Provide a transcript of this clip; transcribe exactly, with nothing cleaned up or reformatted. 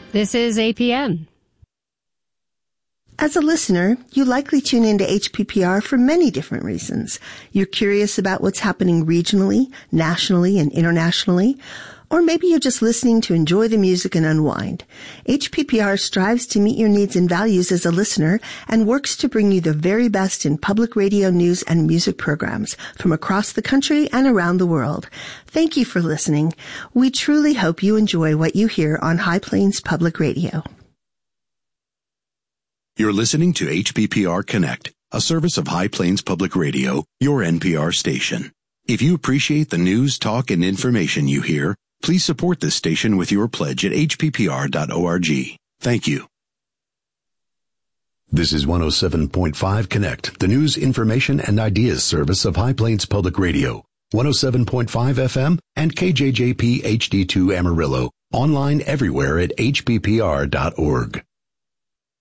This is A P M. As a listener, you likely tune into H P P R for many different reasons. You're curious about what's happening regionally, nationally, and internationally. Or maybe you're just listening to enjoy the music and unwind. H P P R strives to meet your needs and values as a listener and works to bring you the very best in public radio news and music programs from across the country and around the world. Thank you for listening. We truly hope you enjoy what you hear on High Plains Public Radio. You're listening to H P P R Connect, a service of High Plains Public Radio, your N P R station. If you appreciate the news, talk, and information you hear, please support this station with your pledge at h p p r dot org. Thank you. This is one oh seven point five Connect, the news, information, and ideas service of High Plains Public Radio. one oh seven point five F M and K J J P H D two Amarillo. Online everywhere at h p p r dot org.